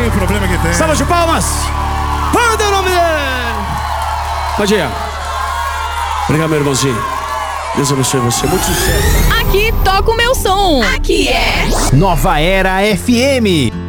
o problema que tem. Salva de palmas. Manda o nome dele. Pode ir. Obrigado, meu irmãozinho. Deus abençoe você. Muito sucesso. Aqui toca o meu som. Aqui é Nova Era FM.